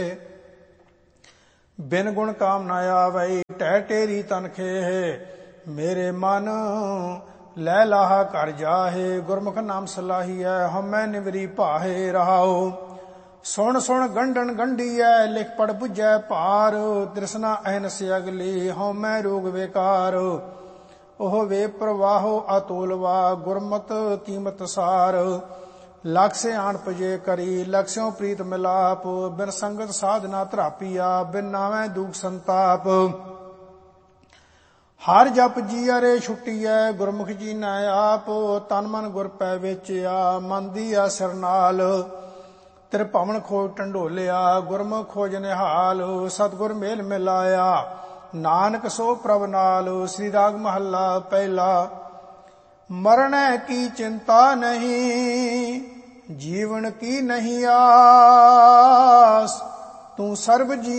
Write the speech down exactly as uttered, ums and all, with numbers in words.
ਬਿਨ ਗੁਣ ਕਾਮ ਨਾ ਆਵਈ ਟਹਿ ਟੇਰੀ ਤਨ ਖੇਹ। ਮੇਰੇ ਮਨ ਲੈ ਲਾਹਾ ਕਰ ਜਾਹੇ ਗੁਰਮੁਖ ਨਾਮ ਸਲਾਹੀਐ ਹਉਮੈ ਨਿਵਰੀ ਭਾਹੇ ਰਹਾਉ। ਸੁਣ ਸੁਣ ਗੰਢਣ ਗੰਢੀਐ ਲਿਖ ਪੜ ਬੁਝੈ ਭਾਰ। ਤ੍ਰਿਸ਼ਨਾ ਅਹਨਸ ਅਗਲੀ ਹਉਮੈ ਰੋਗ ਵਿਕਾਰ। ਉਹ ਵੇ ਪ੍ਰਵਾਹੋ ਅਤੁਲਵਾ ਗੁਰਮਤ ਕੀਮਤ ਸਾਰ। ਲਖ ਸਿਆਣ ਪਜੇ ਕਰੀ ਲਖਿਓ ਪ੍ਰੀਤ ਮਿਲਾਪ। ਬਿਨ ਸੰਗਤ ਸਾਧਨਾ ਧਰਾਪੀਆ ਬਿਨ ਨਾਵੈ ਦੁਖ ਸੰਤਾਪ। ਹਰ ਜਪ ਜੀਅਰੇ ਛੁੱਟੀਐ ਗੁਰਮੁਖ ਜੀ ਨਾ ਆਪ। ਤਨ ਮਨ ਗੁਰ ਪੈ ਵੇਚਿਆ ਮਨ ਦੀਆ ਸਿਰ ਨਾਲ। ਤ੍ਰਿਭਵਨ ਖੋਜ ਢੰਡੋਲਿਆ ਗੁਰਮੁਖ ਖੋਜ ਨਿਹਾਲ। ਸਤਿਗੁਰ ਮੇਲ ਮਿਲਾਇਆ ਨਾਨਕ ਸੋ ਪ੍ਰਭ ਨਾਲ। ਸ੍ਰੀ ਰਾਗ ਮਹੱਲਾ ਪਹਿਲਾ। ਮਰਣੈ ਕੀ ਚਿੰਤਾ ਨਹੀਂ ਜੀਵਨ ਕੀ ਨਹੀਂ ਆਸ। ਤੂੰ ਸਰਬ ਜੀ